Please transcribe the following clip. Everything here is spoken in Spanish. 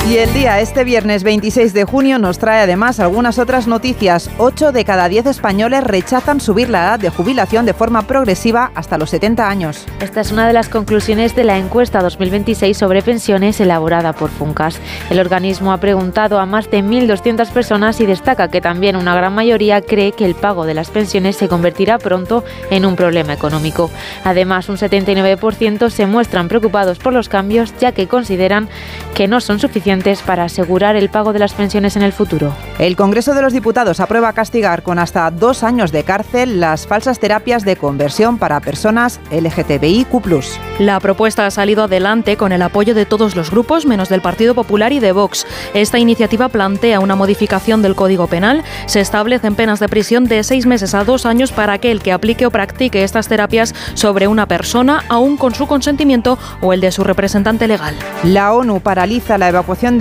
Y el día, este viernes 26 de junio, nos trae además algunas otras noticias. 8 de cada 10 españoles rechazan subir la edad de jubilación de forma progresiva hasta los 70 años. Esta es una de las conclusiones de la encuesta 2026 sobre pensiones elaborada por Funcas. El organismo ha preguntado a más de 1.200 personas y destaca que también una gran mayoría cree que el pago de las pensiones se convertirá pronto en un problema económico. Además, un 79% se muestran preocupados por los cambios, ya que consideran que no son suficientes para asegurar el pago de las pensiones en el futuro. El Congreso de los Diputados aprueba castigar con hasta 2 años de cárcel las falsas terapias de conversión para personas LGTBIQ+. La propuesta ha salido adelante con el apoyo de todos los grupos, menos del Partido Popular y de Vox. Esta iniciativa plantea una modificación del Código Penal. Se establecen penas de prisión de 6 meses a 2 años para aquel que aplique o practique estas terapias sobre una persona, aún con su consentimiento o el de su representante legal. La ONU paraliza la evacuación